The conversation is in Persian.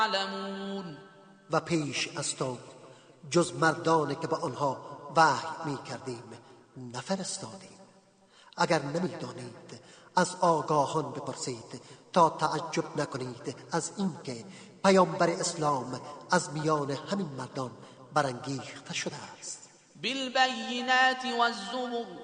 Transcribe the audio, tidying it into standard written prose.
يعلمون و پیش از تو جز مردانی که با آنها وحی می کردیم نفرستادیم. اگر نمی دانید از آگاهان بپرسید تا تعجب نکنید از اینکه پیامبر اسلام از میان همین مردان برانگیخته شده است. بالبينات والزبر